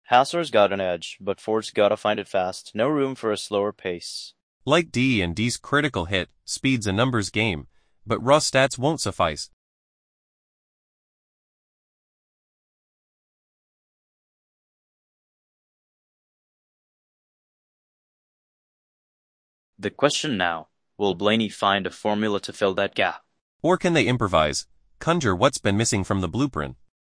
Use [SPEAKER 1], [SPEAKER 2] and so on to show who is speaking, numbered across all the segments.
[SPEAKER 1] Hasler's got an edge, but Ford's gotta find it fast. No room for a slower pace.
[SPEAKER 2] Like D and D's critical hit, speed's a numbers game, but raw stats won't suffice.
[SPEAKER 1] The question now, will Blaney find a formula to fill that gap?
[SPEAKER 2] Or can they improvise, conjure what's been missing from the blueprint?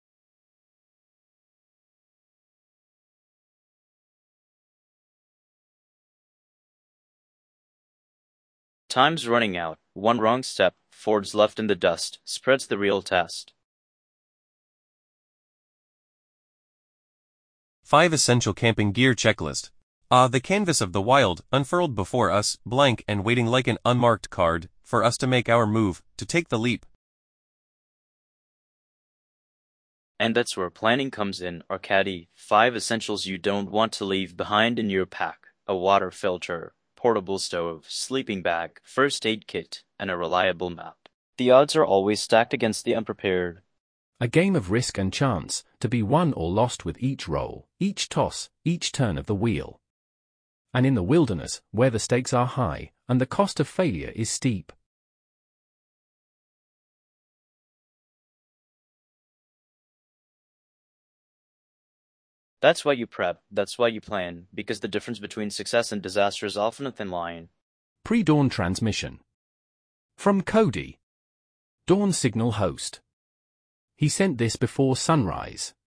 [SPEAKER 1] Time's running out. One wrong step, Ford's left in the dust, spreads the real test.
[SPEAKER 2] 5 Essential Camping Gear Checklist. The canvas of the wild, unfurled before us, blank and waiting like an unmarked card, for us to make our move, to take the leap.
[SPEAKER 1] And that's where planning comes in, Arcady. 5 essentials you don't want to leave behind in your pack. A water filter, portable stove, sleeping bag, first aid kit, and a reliable map. The odds are always stacked against the unprepared.
[SPEAKER 3] A game of risk and chance, to be won or lost with each roll, each toss, each turn of the wheel. And in the wilderness, where the stakes are high, and the cost of failure is steep.
[SPEAKER 1] That's why you prep, that's why you plan, because the difference between success and disaster is often a thin line.
[SPEAKER 3] Pre-dawn transmission. From Cody, Dawn Signal host. He sent this before sunrise.